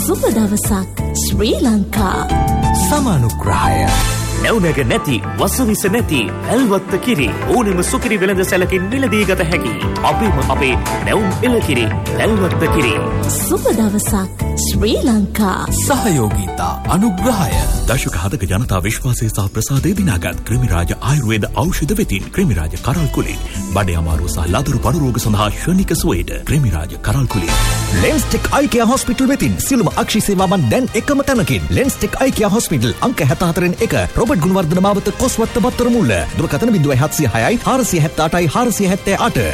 සුබ දවසක් ශ්‍රී ලංකා. සමානුග්‍රහය නැවුනග නැති වසවිස නැති ඇල්වත්ත කිරි ඕනෙම සුකිරි වෙළඳ සැලකින් මිලදී ගත හැකි අපේ නැවුම් එළකිරි ඇල්වත්ත කිරි. සුබ දවසක් ශ්‍රී ලංකා. සහයෝගීතා අනුග්‍රහය දශක හතක ජනතා විශ්වාසය සහ ප්‍රසාදය දිනාගත් ක්‍රිමිරාජ ආයුර්වේද ඖෂධ වෙතින් ක්‍රිමිරාජ කරල් කුලේ බඩේ අමාරුව සහ ලදරු පණු රෝග සඳහා ශනික සුවේට ක්‍රිමිරාජ කරල් කුලේ. ලෙන්ස්ටෙක් අයිකියා හොස්පිටල් වෙතින් සිළුම අක්ෂි සේවාවන් දැන් එකම තැනකින්. ලෙන්ස්ටෙක් අයිකියා හොස්පිටල් අංක 74 රොබර්ට් ගුණවර්ධන මාවත කොස්වත්ත බත්තර මුල්ල. දුරකථන 0706 478 478.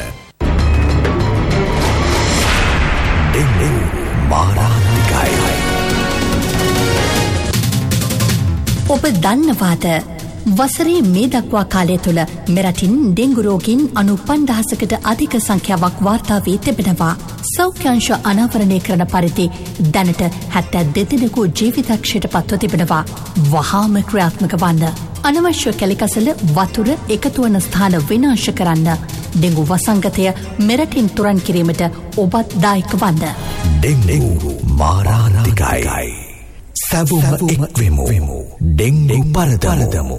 මාරාන්තිකයි. ඔබ දන්නවාද වසරේ මේ දක්වා කාලය තුළ මෙරටින් ඩෙංගු රෝගීන් 95,000කට අධික සංඛ්‍යාවක් වාර්තා වී තිබෙනවා. සෞඛ්‍යංශ අනාවරණය කරන පරිදි දැනට 72 දෙනෙකු ජීවිතක්ෂයට පත්ව තිබෙනවා. වහාම ක්‍රියාත්මක වන්න. අනවශ්‍ය කැලිකසල වතුර එකතු වන ස්ථාන විනාශ කරන්න. ඩෙංගු වසංගතය මෙරටින් තුරන් කිරීමට ඔබත් දායක වන්න. ඩෙංගු මාරාන්තිකයි. සැබුම එක්වෙමු. ඩෙංගු පරදමු.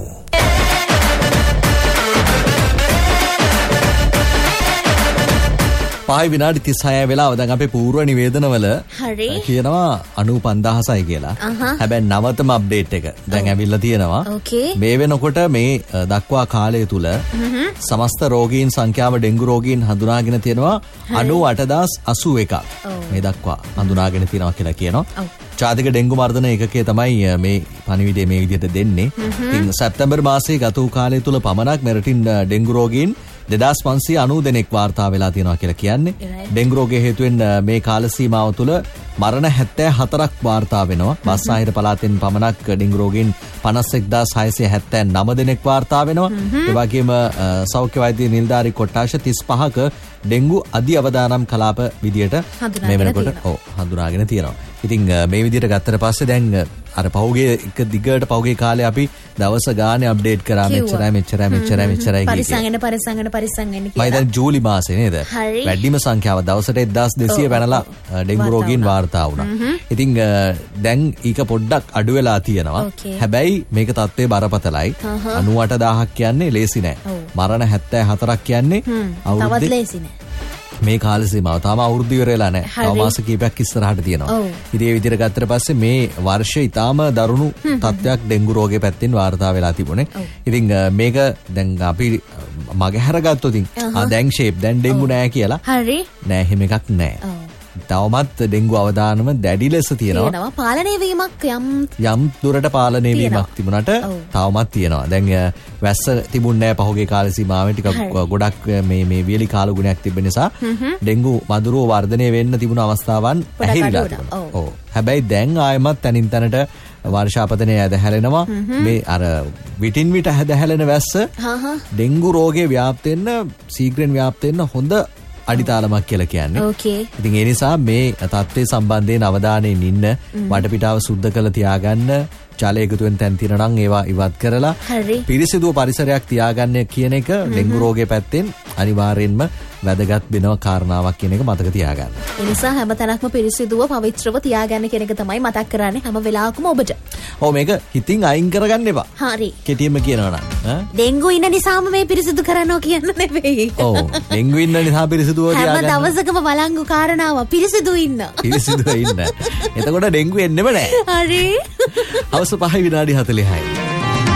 පහයි විනාඩි 36 වෙලාව දැන් අපේ පූර්ව නිවේදනවල කියනවා 95,000යි කියලා. හැබැයි නවතම අප්ඩේට් එක දැන් ඇවිල්ලා තියෙනවා. මේ වෙනකොට මේ දක්වා කාලය තුල සමස්ත රෝගීන් සංඛ්‍යාව ඩෙංගු රෝගීන් හඳුනාගෙන තියෙනවා 98,081ක්. මේ දක්වා හඳුනාගෙන තියෙනවා කියලා කියනවා. ජාතික ඩෙංගු මර්ධන ඒකකයේ තමයි මේ පණිවිඩය මේ විදිහට දෙන්නේ. ඉතින් සැප්තැම්බර් මාසයේ ගත වූ කාලය තුල පමණක් මෙරටින් ඩෙංගු රෝගීන් 2590 දෙනෙක් වාර්තා වෙලා තියෙනවා කියලා කියන්නේ. ඩෙංගු රෝගය හේතුවෙන් මේ කාල සීමාව තුළ මරණ 74ක් වාර්තා වෙනවා. බස්නාහිර පළාතෙන් පමණක් ඩෙංගු රෝගීන් 51,679 දෙනෙක් වාර්තා වෙනවා. ඒ වගේම සෞඛ්‍ය වෛද්‍ය නිලධාරි කොට්ටාශ 35ක ඩෙංගු අධි අවදානම් කලාප විදියට මේ වෙනකොට හඳුනාගෙන තියෙනවා. ඉතින් මේ විදියට ගත්තට පස්සේ දැන් අර පහුගිය එක දිගට පහුගිය කාලේ අපි දවස ගානේ අප්ඩේට් කරා මෙච්චරයි පරිසංගන කියලා. දැන් ජූලි මාසේ නේද? වැඩිම සංඛ්‍යාව දවසට 1200 පැනලා ඩෙංගු රෝගීන් වාර්තා වුණා. ඉතින් දැන් ඊක පොඩ්ඩක් අඩු වෙලා තියෙනවා. හැබැයි මේක තත්ත්වයේ බරපතලයි. 98,000ක් කියන්නේ ලේසි නෑ. මරණ 74ක් කියන්නේ තවත් ලේසි නෑ. මේ කාල සීමාව තාම අවුරුදු ඉවර වෙලා නැහැ. තව මාස කිහිපයක් ඉස්සරහට තියෙනවා. ඉතින් ඒ විදිහට ගත්තට පස්සේ මේ වර්ෂය ඊටාම දරුණු තත්ත්වයක් ඩෙංගු රෝගයේ පැත්තෙන් වාර්තා වෙලා තිබුණේ. ඉතින් මේක දැන් අපි මගහැර ගත්තොත් දැන් ෂේප් දැන් ඩෙංගු නැහැ කියලා. හරි. නෑ එහෙම එකක් නෑ. තවමත් ඩෙංගු අවදානම දැඩි ලෙස තියෙනවා. පාලනය වීමක් යම් දුරට පාලනය වීමක් තිබුණාට තවමත් තියෙනවා. දැන් වැස්ස තිබුණේ නැහැ පහුගිය කාල සීමාවේ ටික ගොඩක් මේ වියලි කාල ගුණයක් තිබෙන නිසා ඩෙංගු මදුරුව වර්ධනය වෙන්න තිබුණ අවස්ථාවන් ඇහිරිලා තිබුණා. හැබැයි දැන් ආයෙමත් තනින් තනට වර්ෂාපතනය ඇදහැලෙනවා. මේ අර විටින් විට ඇදහැලෙන වැස්ස ඩෙංගු රෝගේ ව්‍යාප්ත වෙන්න ශීඝ්‍රයෙන් ව්‍යාප්ත වෙන්න හොඳ අඩිතාලමක් කියලා කියන්නේ. ඉතින් ඒ නිසා මේ තත්ත්වයේ සම්බන්ධයෙන් අවධානයෙන් ඉන්න, වටපිටාව සුද්ධ කරලා තියාගන්න, ජල එකතු වෙන තැන් තියෙනවා නම් ඒවා ඉවත් කරලා පිරිසිදු පරිසරයක් තියාගන්න කියන එක ඩෙංගු රෝගයේ පැත්තෙන් අනිවාර්යෙන්ම වැදගත් වෙනවා කාරණාවක් කියන එක මතක තියාගන්න. ඒ නිසා හැම තැනක්ම පිරිසිදුව පවිත්‍රව තියාගන්න කියන එක තමයි මතක් කරන්නේ හැම වෙලාවකම ඔබට. ඔව් මේක හිතින් අයින් කරගන්න එපා. හරි. කෙටියෙන්ම කියනවා නම් ඩෙංගු ඉන්න නිසාම මේ පිරිසිදු කරනවා කියන්න නෙවෙයි. ඔව් ඩෙංගු ඉන්න නිසා පිරිසිදුව තියාගන්න. හැම දවසකම බලංගු කාරණාව පිරිසිදු ඉන්න. පිරිසිදුව ඉන්න. එතකොට ඩෙංගු එන්නෙම නැහැ. හරි. අවස 5 විනාඩි 40යි.